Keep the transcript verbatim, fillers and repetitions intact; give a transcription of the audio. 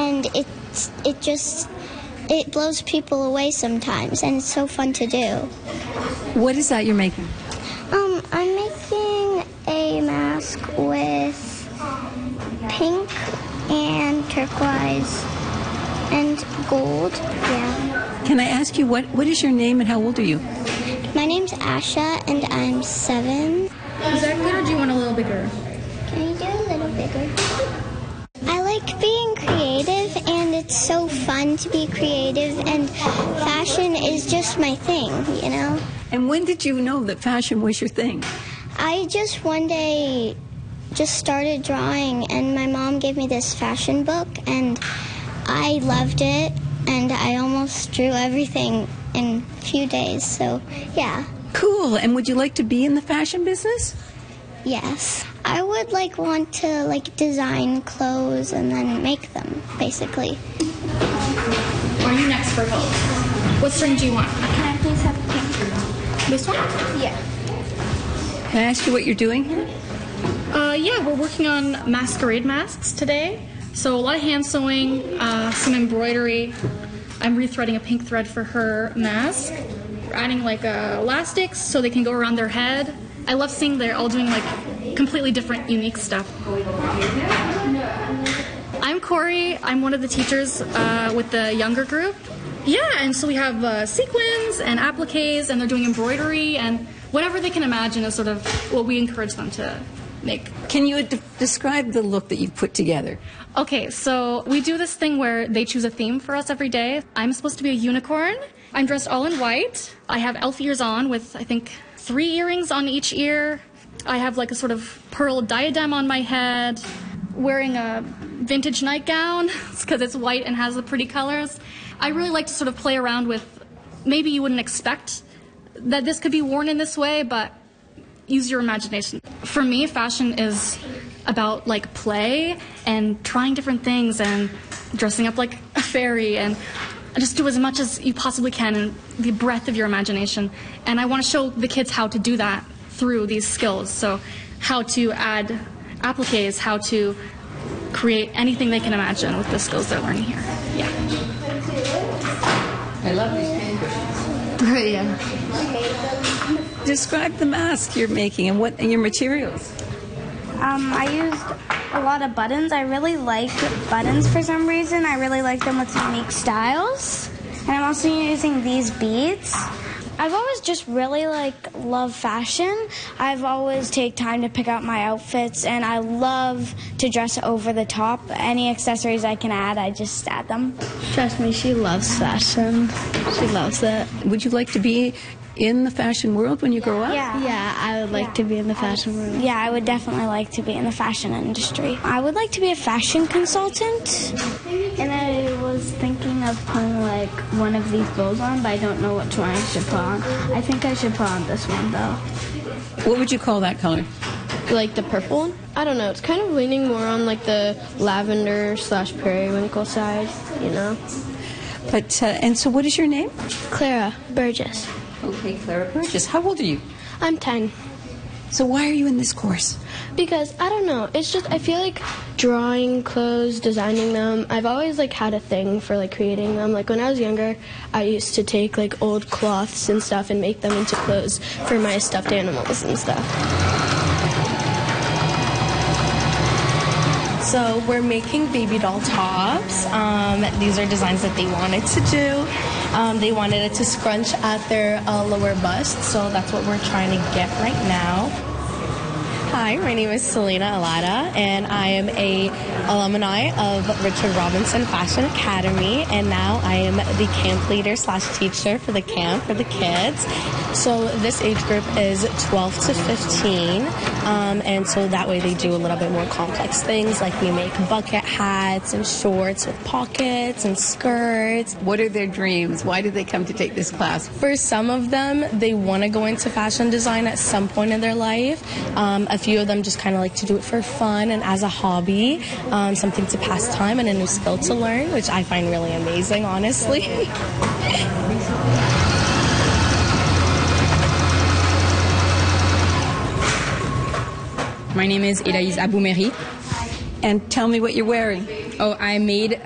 and it's it just it blows people away sometimes, and it's so fun to do. What is that you're making? Um, I'm making a mask with pink and turquoise and gold. Yeah. Can I ask you, what, what is your name and how old are you? My name's Asha, and I'm seven. Is that good, or do you want a little bigger? Can you do a little bigger? I like being creative, and it's so fun to be creative, and fashion is just my thing, you know? And when did you know that fashion was your thing? I just one day just started drawing, and my mom gave me this fashion book, and I loved it, and I almost drew everything in a few days, so yeah. Cool. And would you like to be in the fashion business? Yes. I would like want to like design clothes and then make them, basically. Are you next for help? What string do you want? Can I please have pink? This one? Yeah. Can I ask you what you're doing here? Uh, yeah, we're working on masquerade masks today. So a lot of hand sewing, uh, some embroidery. I'm rethreading a pink thread for her mask. We're adding like uh, elastics so they can go around their head. I love seeing they're all doing like completely different, unique stuff. I'm Corey. I'm one of the teachers uh, with the younger group. Yeah, and so we have uh, sequins and appliques, and they're doing embroidery, and whatever they can imagine is sort of what we encourage them to make. Can you de- describe the look that you've put together? Okay, so we do this thing where they choose a theme for us every day. I'm supposed to be a unicorn. I'm dressed all in white. I have elf ears on with, I think, three earrings on each ear. I have like a sort of pearl diadem on my head, wearing a vintage nightgown because it's white and has the pretty colors. I really like to sort of play around with, maybe you wouldn't expect that this could be worn in this way, but use your imagination. For me, fashion is about like play and trying different things and dressing up like a fairy, and just do as much as you possibly can in the breadth of your imagination. And I want to show the kids how to do that through these skills. So how to add appliques, how to create anything they can imagine with the skills they're learning here. Yeah. I love these paintbrushes. Yeah. Describe the mask you're making and what and your materials. Um, I used a lot of buttons. I really like buttons for some reason. I really like them with unique styles. And I'm also using these beads. I've always just really like loved fashion. I've always take time to pick out my outfits, and I love to dress over the top. Any accessories I can add, I just add them. Trust me, she loves fashion. She loves it. Would you like to be in the fashion world when you grow up? Yeah. Yeah, I would like Yeah. to be in the fashion world. Yeah, I would definitely like to be in the fashion industry. I would like to be a fashion consultant. And I was thinking of putting like one of these bows on, but I don't know which one I should put on. I think I should put on this one though. What would you call that color? Like the purple one? I don't know. It's kind of leaning more on like the lavender slash periwinkle side, you know? But uh, and so what is your name? Clara Burgess. Okay, Clara Burgess. How old are you? I'm ten. So why are you in this course? Because, I don't know, it's just, I feel like drawing clothes, designing them, I've always, like, had a thing for, like, creating them. Like, when I was younger, I used to take, like, old cloths and stuff and make them into clothes for my stuffed animals and stuff. So we're making baby doll tops. Um, these are designs that they wanted to do. Um, they wanted it to scrunch at their uh, lower bust, so that's what we're trying to get right now. Hi, my name is Selena Alada, and I am a alumni of Richard Robinson Fashion Academy, and now I am the camp leader slash teacher for the camp for the kids. So this age group is twelve to fifteen, um, and so that way they do a little bit more complex things, like we make bucket hats and shorts with pockets and skirts. What are their dreams? Why did they come to take this class? For some of them, they want to go into fashion design at some point in their life. Um, a few of them just kind of like to do it for fun and as a hobby, um, something to pass time and a new skill to learn, which I find really amazing, honestly. My name is Elaïse Aboumeri. And tell me what you're wearing. Oh, I made